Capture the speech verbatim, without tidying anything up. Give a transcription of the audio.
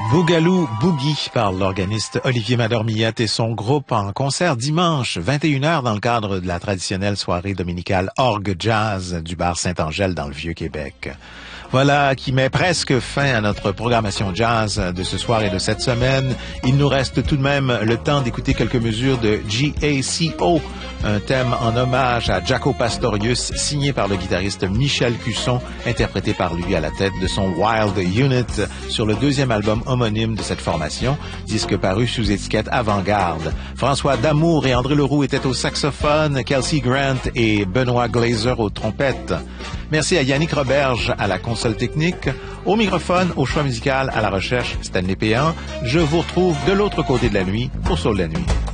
Boogaloo Boogie par l'organiste Olivier Madormillette et son groupe en concert dimanche vingt et une heures dans le cadre de la traditionnelle soirée dominicale Orgue Jazz du bar Saint-Angèle dans le Vieux-Québec. Voilà qui met presque fin à notre programmation jazz de ce soir et de cette semaine. Il nous reste tout de même le temps d'écouter quelques mesures de G A C O, un thème en hommage à Jaco Pastorius, signé par le guitariste Michel Cusson, interprété par lui à la tête de son Wild Unit sur le deuxième album homonyme de cette formation, disque paru sous étiquette Avant-Garde. François Damour et André Leroux étaient au saxophone, Kelsey Grant et Benoît Glazer aux trompettes. Merci à Yannick Roberge à la console technique, au microphone, au choix musical, à la recherche, Stanley Péan. Je vous retrouve de l'autre côté de la nuit pour Sauve la nuit.